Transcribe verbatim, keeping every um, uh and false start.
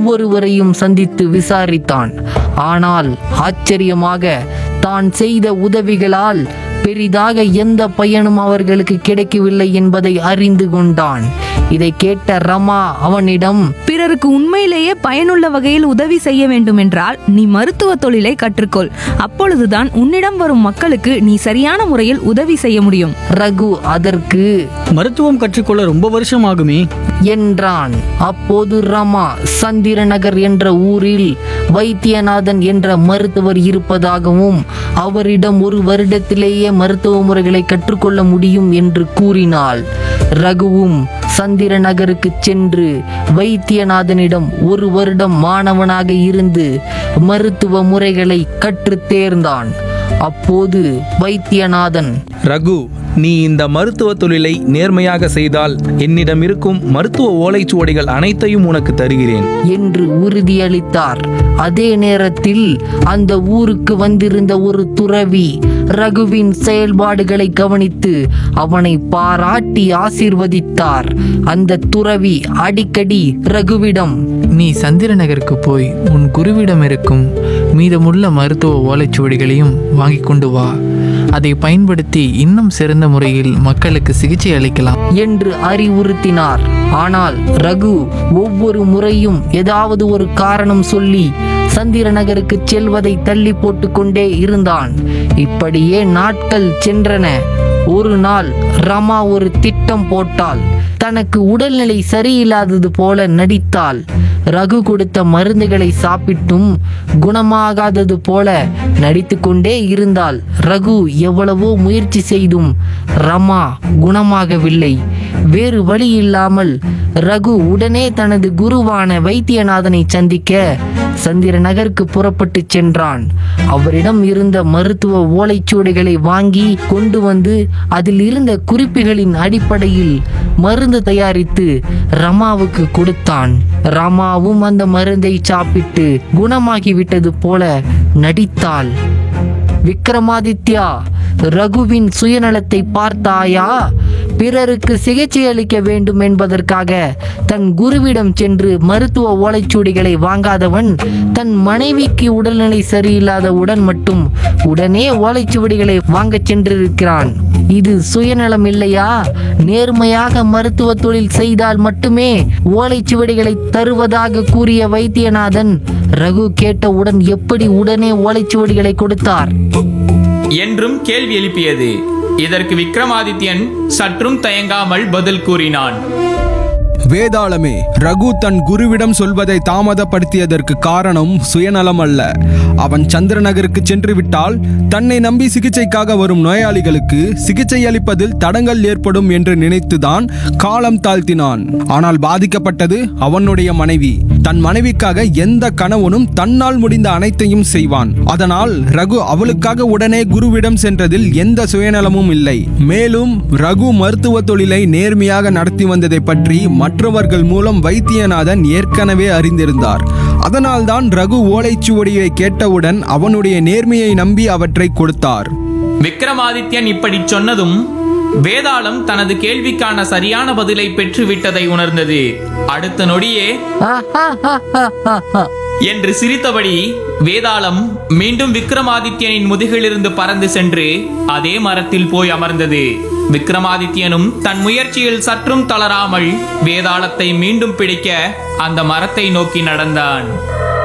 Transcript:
ஒவ்வொருவரையும் சந்தித்து விசாரித்தான். ஆனால் ஆச்சரியமாக தான் செய்த உதவிகளால் பெரிதாக எந்த பயனும் அவர்களுக்கு கிடைக்கவில்லை என்பதை அறிந்து கொண்டான். இதை கேட்ட ரமா அவனிடம், பிறருக்கு உண்மையிலேயே பயனுள்ள வகையில் உதவி செய்ய வேண்டும் என்றால் நீ மருத்துவ தொழிலை கற்றுக்கொள். அப்பொழுதுதான் உன்னிடம் வரும் மக்களுக்கு நீ சரியான முறையில் உதவி செய்ய முடியும். ரகு அதற்கு, மருத்துவம் கற்றுக்கொள்ள ரொம்ப வருஷம் ஆகுமே என்றான். அப்போது ரமா சந்திரநகர் என்ற ஊரில் வைத்தியநாதன் என்ற மருத்துவர் இருப்பதாகவும் அவரிடம் ஒரு வருடத்திலேயே மருத்துவ முறைகளை கற்றுக்கொள்ள முடியும் என்று கூறினாள். ரகுவும் சந்திரநகருக்கு சென்று வைத்தியநாதனிடம் ஒரு வருடம் மாணவனாக இருந்து மருத்துவ முறைகளை கற்றுத் தேர்ந்தான். அப்போது வைத்தியநாதன், ரகு, நீ இந்த மருத்துவ தொழிலை நேர்மையாக செய்தால் என்னிடம் இருக்கும் மருத்துவ ஓலைச்சுவடிகள் அனைத்தையும் உனக்கு தருகிறேன் என்று உறுதியளித்தார். அதே நேரத்தில் அந்த ஊருக்கு வந்திருந்த ஒரு துறவி ரகுவின் செயல்பாடுகளை கவனித்து அவனை பாராட்டி ஆசீர்வதித்தார். அந்த துறவி அடிக்கடி ரகுவிடம், நீ சந்திரநகருக்கு போய் உன் குருவிடம் இருக்கும் மீதமுள்ள மருத்துவ ஓலைச்சுவடிகளையும் வாங்கி கொண்டு வா. அதை பயன்படுத்தி இன்னும் சிறந்த முறையில் மக்களுக்கு சிகிச்சை அளிக்கலாம் என்று அறிவுறுத்தினார். ஆனால் ரகு ஒவ்வொரு முறையும் ஏதாவது ஒரு காரணம் சொல்லி சந்திரநகருக்கு செல்வதை தள்ளி போட்டு கொண்டே இருந்தான். இப்படியே நாட்கள் சென்றன. ஒரு நாள் ரமா ஒரு திட்டம் போட்டாள். தனக்கு உடல்நிலை சரியில்லாதது போல நடித்தாள். ரகு கொடுத்த மருந்துகளை சாப்பிட்டும் குணமாகாதது போல நடித்து கொண்டே இருந்தாள். ரகு எவ்வளவோ முயற்சி செய்தும் ரமா குணமாகவில்லை. வேறு வழி இல்லாமல் ரகு உடனே தனது குருவான வைத்தியநாதனை சந்திக்க சந்திரநகருக்கு புறப்பட்டு சென்றான். அவரிடம் இருந்த மருத்துவ ஓலைச்சுவடிகளை வாங்கி கொண்டு வந்து அதில் இருந்த குறிப்புகளின் அடிப்படையில் மருந்து தயாரித்து ரமாவுக்கு கொடுத்தான். ரமாவும் அந்த மருந்தை சாப்பிட்டு குணமாகிவிட்டது போல நடித்தாள். விக்ரமாதித்யா, ரகுவின் சுயநலத்தை பார்த்தாயா? பிறருக்கு சிகிச்சை அளிக்க வேண்டும் என்பதற்காக தன் குருவிடம் சென்று மருத்துவ ஓலைச்சுவடிகளை வாங்காதவன் தன் மனைவிக்கு உடல்நிலை சரியில்லாதவுடன் மட்டும் உடனே ஓலைச்சுவடிகளை வாங்கச் சென்றிருக்கிறான். இது சுயநலம் இல்லையா? நேர்மையாக மருத்துவ தொழில் செய்தால் மட்டுமே ஓலைச்சுவடிகளை தருவதாக கூறிய வைத்தியநாதன் ரகு கேட்டவுடன் எப்படி உடனே ஓலைச்சுவடிகளை கொடுத்தார் என்றும் கேள்வி எழுப்பியது. இதற்கு விக்ரமாதித்யன் சற்றும் தயங்காமல் பதில் கூறினான். வேதாளமே, ரகு தன் குருவிடம் சொல்வதை தாமதப்படுத்தியதற்கு காரணம் சுயநலம் அல்ல. அவன் சந்திரநகருக்கு சென்று விட்டால் தன்னை நம்பி சிகிச்சைக்காக வரும் நோயாளிகளுக்கு சிகிச்சை அளிப்பதில் தடங்கள் ஏற்படும் என்று நினைத்துதான் காலம் தாழ்த்தினான். ஆனால் பாதிக்கப்பட்டது அவனுடைய மனைவி. தன் மனைவிக்காக எந்த கணவனும் தன்னால் முடிந்த அனைத்தையும் செய்வான். அதனால் ரகு அவளுக்காக உடனே குருவிடம் சென்றதில் எந்த சுயநலமும் இல்லை. மேலும் ரகு மருத்துவ தொழிலை நேர்மையாக நடத்தி வந்ததை பற்றி மற்றவர்கள் மூலம் வைத்தியநாதன் ஏற்கனவே அறிந்திருந்தார். அதனால்தான் ரகு ஓலைச்சுவடியை கேட்டவுடன் அவனுடைய நேர்மையை நம்பி அவற்றை கொடுத்தார். விக்ரமாதித்யன் இப்படி சொன்னதும் வேதாளம் தனது கேள்விக்கான சரியான பதிலை பெற்றுவிட்டதை உணர்ந்தது. அடுத்த நொடியே என்று சிரித்தபடி வேதாளம் மீண்டும் விக்ரமாதித்யனின் முதுகிலிருந்து பறந்து சென்று அதே மரத்தில் போய் அமர்ந்தது. விக்ரமாதித்யனும் தன் முயற்சியில் சற்றும் தளராமல் வேதாளத்தை மீண்டும் பிடிக்க அந்த மரத்தை நோக்கி நடந்தான்.